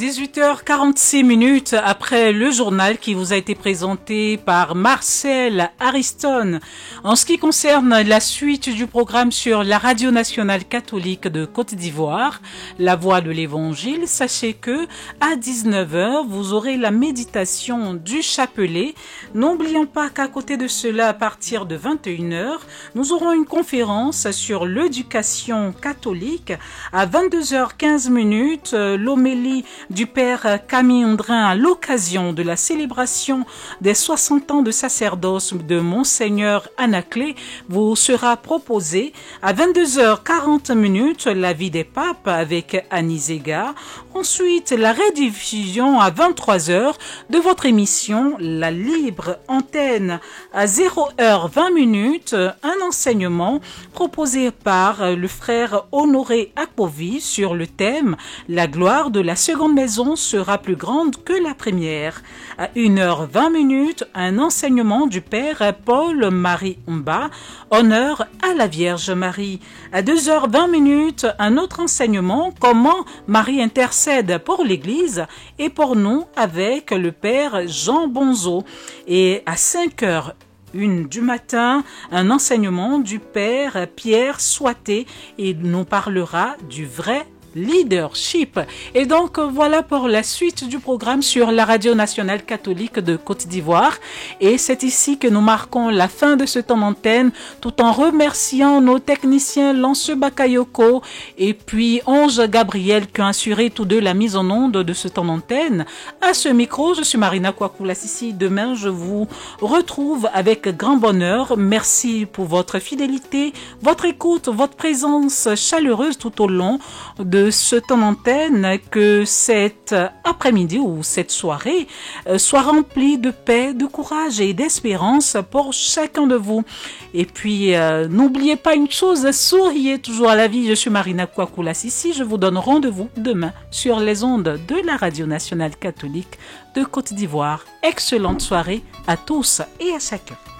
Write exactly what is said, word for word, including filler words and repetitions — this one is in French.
dix-huit heures quarante-six minutes après le journal qui vous a été présenté par Marcel Ariston. En ce qui concerne la suite du programme sur la Radio nationale catholique de Côte d'Ivoire, La Voix de l'Évangile, sachez que à dix-neuf heures, vous aurez la méditation du chapelet. N'oublions pas qu'à côté de cela, à partir de vingt et une heures, nous aurons une conférence sur l'éducation catholique. À vingt-deux heures quinze minutes, l'homélie du père Camille Ondrin à l'occasion de la célébration des soixante ans de sacerdoce de Monseigneur Anaclet vous sera proposée. À vingt-deux heures quarante minutes, la vie des papes avec Annie Zega. Ensuite, la rediffusion à vingt-trois heures de votre émission La Libre Antenne. À zéro heure vingt minutes, un enseignement proposé par le frère Honoré Akpovi sur le thème La gloire de la seconde maison sera plus grande que la première. À une heure vingt minutes, un enseignement du père Paul-Marie Mba, honneur à la Vierge Marie. À deux heures vingt minutes, un autre enseignement, comment Marie intercède pour l'Église et pour nous avec le père Jean Bonzo. Et à cinq heures une du matin, un enseignement du père Pierre Soité et nous parlera du vrai leadership. Et donc voilà pour la suite du programme sur la Radio nationale catholique de Côte d'Ivoire. Et c'est ici que nous marquons la fin de ce temps d'antenne, tout en remerciant nos techniciens Lanceux Bakayoko et puis Ange Gabriel qui ont assuré tous deux la mise en onde de ce temps d'antenne. À ce micro, je suis Marina Kwakoula-Sissi. Demain, je vous retrouve avec grand bonheur. Merci pour votre fidélité, votre écoute, votre présence chaleureuse tout au long de ce temps d'antenne, que cet après-midi ou cette soirée euh, soit remplie de paix, de courage et d'espérance pour chacun de vous. Et puis, euh, n'oubliez pas une chose, souriez toujours à la vie. Je suis Marina Kwakoula-Sissi. Je vous donne rendez-vous demain sur les ondes de la Radio nationale catholique de Côte d'Ivoire. Excellente soirée à tous et à chacun.